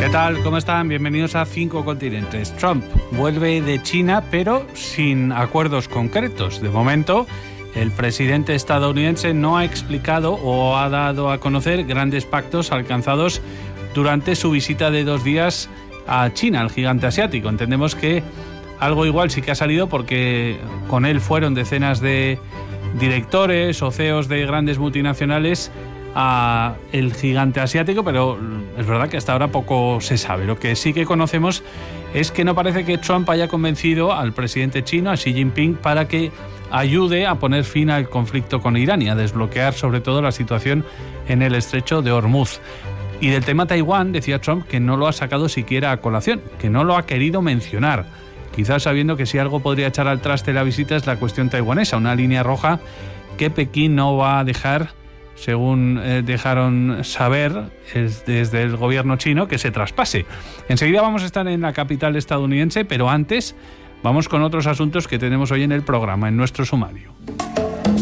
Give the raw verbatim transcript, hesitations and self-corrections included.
¿Qué tal? ¿Cómo están? Bienvenidos a Cinco Continentes. Trump vuelve de China, pero sin acuerdos concretos. De momento, el presidente estadounidense no ha explicado o ha dado a conocer grandes pactos alcanzados durante su visita de dos días a China, al gigante asiático. Entendemos que algo igual sí que ha salido porque con él fueron decenas de directores o C E Os de grandes multinacionales a el gigante asiático, pero es verdad que hasta ahora poco se sabe. Lo que sí que conocemos es que no parece que Trump haya convencido al presidente chino, a Xi Jinping, para que ayude a poner fin al conflicto con Irán y a desbloquear sobre todo la situación en el estrecho de Hormuz. Y del tema Taiwán decía Trump que no lo ha sacado siquiera a colación, que no lo ha querido mencionar, quizás sabiendo que si algo podría echar al traste la visita es la cuestión taiwanesa, una línea roja que Pekín no va a dejar, según eh, dejaron saber es desde el gobierno chino, que se traspase. Enseguida vamos a estar en la capital estadounidense, pero antes vamos con otros asuntos que tenemos hoy en el programa, en nuestro sumario.